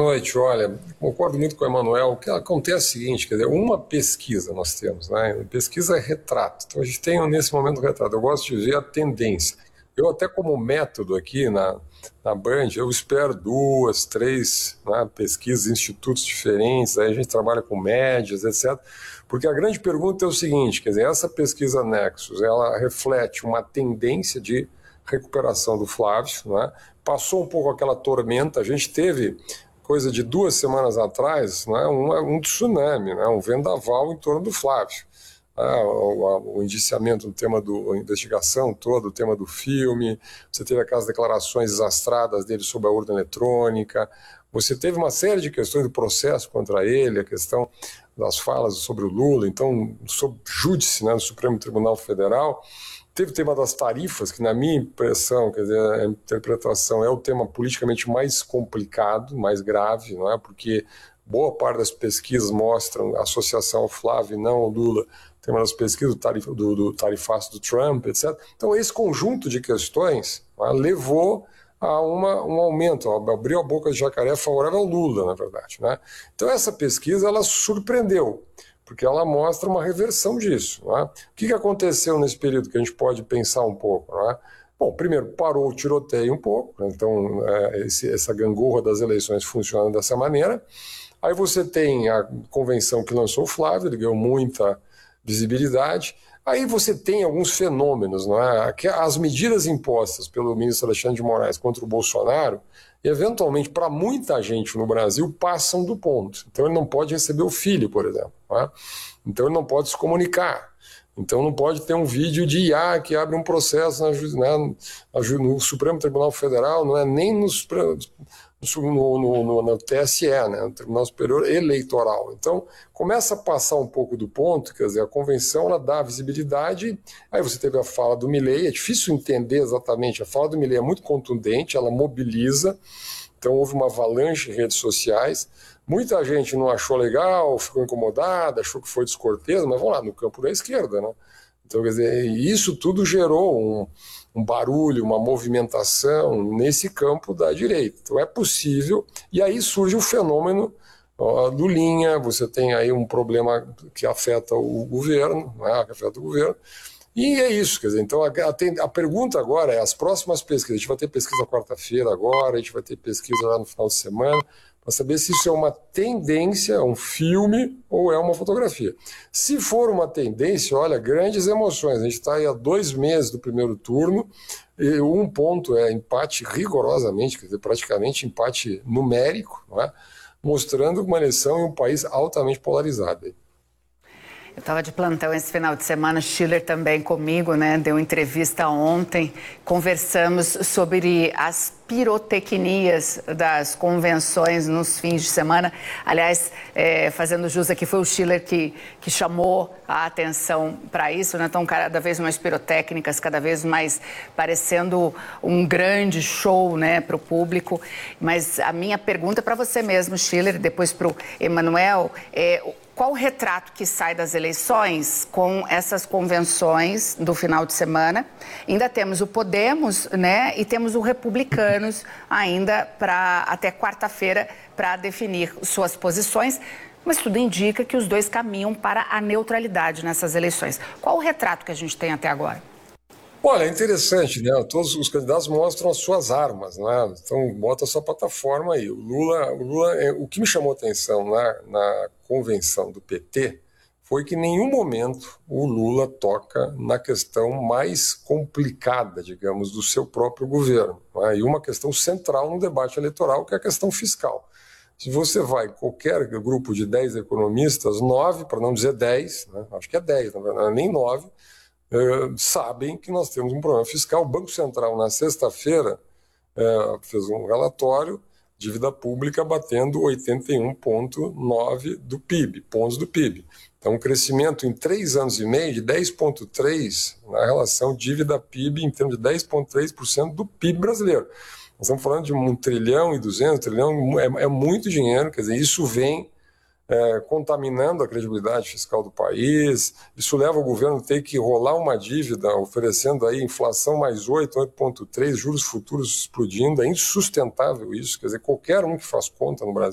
noite. Olha, concordo muito com o Emanuel. O que acontece é o seguinte, quer dizer, uma pesquisa nós temos, né? Pesquisa é retrato. Então a gente tem nesse momento retrato. Eu gosto de ver a tendência. Eu até como método aqui na Band, eu espero 2, 3, né, pesquisas, institutos diferentes, aí a gente trabalha com médias, etc. Porque a grande pergunta é o seguinte, quer dizer, essa pesquisa Nexus, ela reflete uma tendência de recuperação do Flávio, né? Passou um pouco aquela tormenta, a gente teve coisa de 2 semanas atrás, né, um tsunami, né, um vendaval em torno do Flávio. O indiciamento do tema a investigação toda, o tema do filme, você teve aquelas declarações desastradas dele sobre a urna eletrônica, você teve uma série de questões do processo contra ele, a questão das falas sobre o Lula, então, sobre júdice, né, no Supremo Tribunal Federal. Teve o tema das tarifas, que na minha impressão, quer dizer, a interpretação é o tema politicamente mais complicado, mais grave, não é? Porque boa parte das pesquisas mostram a associação ao Flávio e não ao Lula, o tema das pesquisas do tarifaço do Trump, etc. Então esse conjunto de questões, não é, levou a um aumento, abriu a boca de jacaré favorável ao Lula, na verdade, né? Então essa pesquisa, ela surpreendeu, porque ela mostra uma reversão disso. Não é? O que aconteceu nesse período que a gente pode pensar um pouco? Não é? Bom, primeiro, parou o tiroteio um pouco, né? Então essa gangorra das eleições funciona dessa maneira. Aí você tem a convenção que lançou o Flávio, ele ganhou muita visibilidade. Aí você tem alguns fenômenos, não é? As medidas impostas pelo ministro Alexandre de Moraes contra o Bolsonaro, eventualmente, para muita gente no Brasil, passam do ponto. Então ele não pode receber o filho, por exemplo. Não é? Então ele não pode se comunicar. Então não pode ter um vídeo de IA que abre um processo no Supremo Tribunal Federal, não é nem no TSE, né, no Tribunal Superior Eleitoral. Então, começa a passar um pouco do ponto, quer dizer, a convenção ela dá visibilidade, aí você teve a fala do Milei, é difícil entender exatamente, a fala do Milei é muito contundente, ela mobiliza, então houve uma avalanche em redes sociais, muita gente não achou legal, ficou incomodada, achou que foi descortês, mas vamos lá, no campo da esquerda, né? Então, quer dizer, isso tudo gerou um barulho, uma movimentação nesse campo da direita. Então é possível, e aí surge o fenômeno do Linha, você tem aí um problema que afeta o governo, né, que afeta o governo, e é isso, quer dizer, então a pergunta agora é, as próximas pesquisas, a gente vai ter pesquisa quarta-feira agora, a gente vai ter pesquisa lá no final de semana, para saber se isso é uma tendência, um filme ou é uma fotografia. Se for uma tendência, olha, grandes emoções. A gente está aí há 2 meses do primeiro turno, e um ponto é empate rigorosamente, quer dizer, praticamente empate numérico, não é? Mostrando uma eleição em um país altamente polarizado. Eu estava de plantão esse final de semana, Schiller também comigo, né? Deu entrevista ontem, conversamos sobre as pirotecnias das convenções nos fins de semana. Aliás, fazendo jus aqui, foi o Schiller que chamou a atenção para isso, né? Então, cada vez mais pirotécnicas, cada vez mais parecendo um grande show, né, para o público. Mas a minha pergunta é para você mesmo, Schiller, depois para o Emanuel, qual o retrato que sai das eleições com essas convenções do final de semana? Ainda temos o Podemos, né, e temos o Republicanos ainda até quarta-feira para definir suas posições, mas tudo indica que os dois caminham para a neutralidade nessas eleições. Qual o retrato que a gente tem até agora? Olha, é interessante, né? Todos os candidatos mostram as suas armas, né? Então, bota a sua plataforma aí. O Lula, o que me chamou a atenção na convenção do PT foi que em nenhum momento o Lula toca na questão mais complicada, digamos, do seu próprio governo, né? E uma questão central no debate eleitoral, que é a questão fiscal. Se você vai, qualquer grupo de 10 economistas, 9, para não dizer 10, né? Acho que é 10, na verdade, nem 9, sabem que nós temos um problema fiscal. O Banco Central, na sexta-feira, fez um relatório, dívida pública batendo 81,9 do PIB, pontos do PIB. Então, um crescimento em 3 anos e meio de 10,3 na relação dívida-PIB, em termos de 10,3% do PIB brasileiro. Nós estamos falando de 1 trilhão e 200, trilhão, é muito dinheiro, quer dizer, isso vem contaminando a credibilidade fiscal do país. Isso leva o governo a ter que rolar uma dívida, oferecendo aí inflação mais 8,3, juros futuros explodindo. É insustentável isso. Quer dizer, qualquer um que faz conta no Brasil